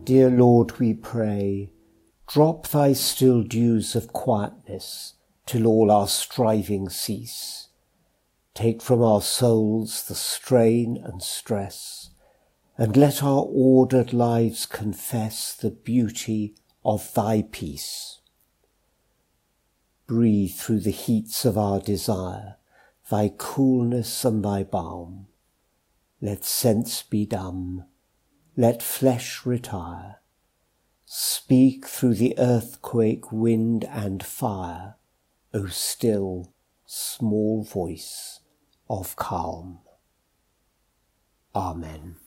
Dear Lord, we pray, drop thy still dews of quietness till all our striving cease. Take from our souls the strain and stress, and let our ordered lives confess the beauty of thy peace. Breathe through the heats of our desire thy coolness and thy balm. Let sense be dumb, let flesh retire. Speak through the earthquake, wind and fire, O still, small voice of calm. Amen.